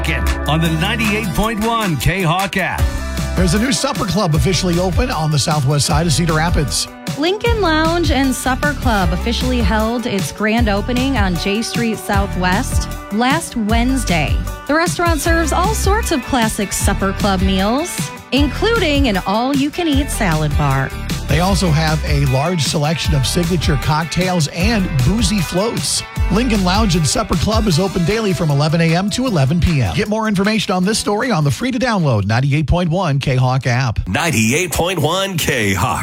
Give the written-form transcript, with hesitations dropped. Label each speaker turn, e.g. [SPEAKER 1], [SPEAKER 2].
[SPEAKER 1] on the 98.1 K-Hawk app.
[SPEAKER 2] There's a new supper club officially open on the southwest side of Cedar Rapids.
[SPEAKER 3] Lincoln Lounge and Supper Club officially held its grand opening on J Street Southwest last Wednesday. The restaurant serves all sorts of classic supper club meals, including an all-you-can-eat salad bar.
[SPEAKER 2] They also have a large selection of signature cocktails and boozy floats. Lincoln Lounge and Supper Club is open daily from 11 a.m. to 11 p.m. Get more information on this story on the free-to-download 98.1 K-Hawk app.
[SPEAKER 1] 98.1 K-Hawk.